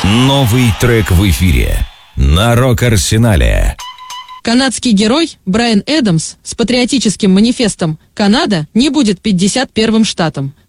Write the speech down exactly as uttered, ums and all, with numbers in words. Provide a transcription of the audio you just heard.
Новый трек в эфире на Рок-Арсенале. Канадский герой Брайан Эдамс с патриотическим манифестом «Канада не будет пятьдесят первым штатом»